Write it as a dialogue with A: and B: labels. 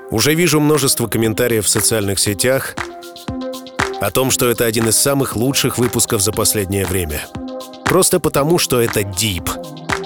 A: Уже вижу множество комментариев в социальных сетях о том, что это один из самых лучших выпусков за последнее время. Просто потому, что это дип.